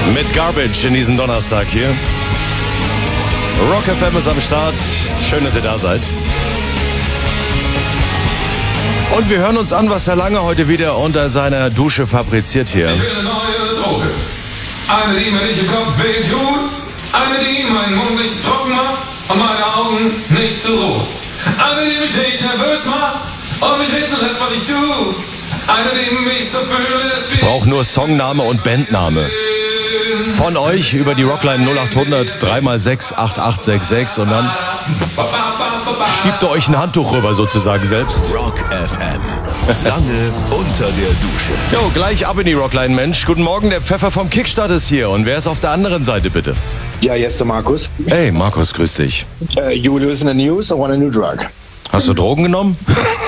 Mit Garbage in diesem Donnerstag hier. Rock FM ist am Start. Schön, dass ihr da seid. Und wir hören uns an, was Herr Lange heute wieder unter seiner Dusche fabriziert hier. Ich will eine neue Droge. Eine, die mir nicht im Kopf weh tut. Eine, die meinen Mund nicht trocken macht und meine Augen nicht zu rot. Eine, die mich nicht nervös macht und mich rätseln lässt, was ich tue. Eine, die mich so fühlt, ist Ich brauche nur Songname und Bandname. Von euch über die Rockline 0800 3x6 8866 und dann schiebt ihr euch ein Handtuch rüber sozusagen selbst. Rock FM. Lange unter der Dusche. Jo, gleich ab in die Rockline, Mensch. Guten Morgen, der Pfeffer vom Kickstart ist hier. Und wer ist auf der anderen Seite, bitte? Ja, jetzt der Markus. Hey, Markus, grüß dich. Julius in the news, I want a new drug. Hast du Drogen genommen?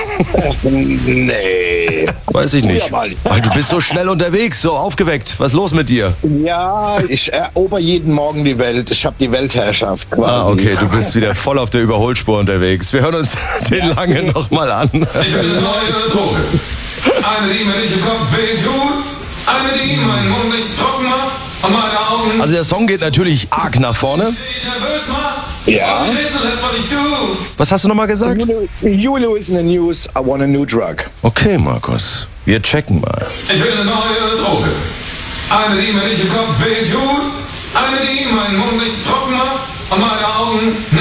Nee. Weiß ich nicht. Früher mal. Weil du bist so schnell unterwegs, so aufgeweckt. Was ist los mit dir? Ja, ich erober jeden Morgen die Welt. Ich habe die Weltherrschaft quasi. Ah, okay, du bist wieder voll auf der Überholspur unterwegs. Wir hören uns den Lange nochmal an. Ich will eine neue Droge. Eine, die mir nicht im Kopf weh tut. Eine, die meinen Mund nicht trocken macht und meine Augen Also der Song geht natürlich arg nach vorne. nicht nervös macht. Ja. Und mich rätseln lässt, was ich tue. Was hast du nochmal gesagt? Julius in the news, I want a new drug. Okay, Markus, wir checken mal. Ich will eine neue Droge. Eine, die mir nicht im Kopf weh tut. Eine, die meinen Mund nicht trocken macht und meine Augen